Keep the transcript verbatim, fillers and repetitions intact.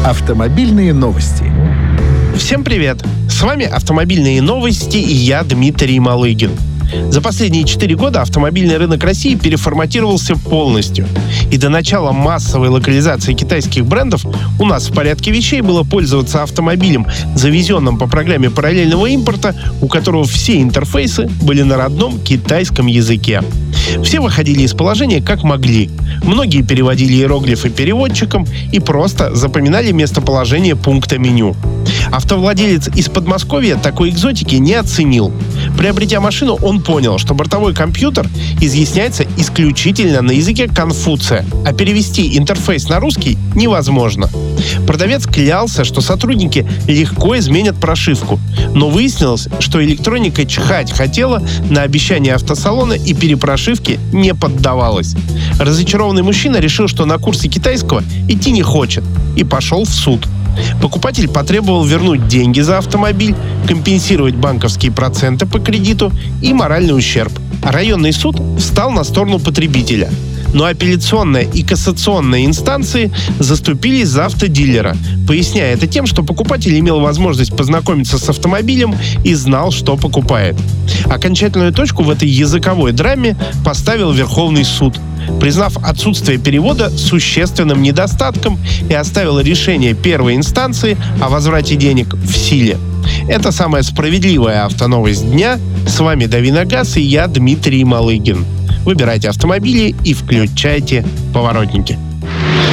Автомобильные новости. Всем привет! С вами «Автомобильные новости» и я, Дмитрий Малыгин. За последние четыре года автомобильный рынок России переформатировался полностью. И до начала массовой локализации китайских брендов у нас в порядке вещей было пользоваться автомобилем, завезенным по программе параллельного импорта, у которого все интерфейсы были на родном китайском языке. Все выходили из положения как могли. Многие переводили иероглифы переводчиком и просто запоминали местоположение пункта меню. Автовладелец из Подмосковья такой экзотики не оценил. Приобретя машину, он понял, что бортовой компьютер изъясняется исключительно на языке Конфуция, а перевести интерфейс на русский невозможно. Продавец клялся, что сотрудники легко изменят прошивку, но выяснилось, что электроника чихать хотела на обещания автосалона и перепрошивке не поддавалась. Разочарованный мужчина решил, что на курсы китайского идти не хочет, и пошел в суд. Покупатель потребовал вернуть деньги за автомобиль, компенсировать банковские проценты по кредиту и моральный ущерб. А районный суд встал на сторону потребителя. Но апелляционная и кассационная инстанции заступились за автодилера, поясняя это тем, что покупатель имел возможность познакомиться с автомобилем и знал, что покупает. Окончательную точку в этой языковой драме поставил Верховный суд, признав отсутствие перевода существенным недостатком и оставил решение первой инстанции о возврате денег в силе. Это самая справедливая автоновость дня. С вами Давиногаз и я, Дмитрий Малыгин. Выбирайте автомобили и включайте поворотники.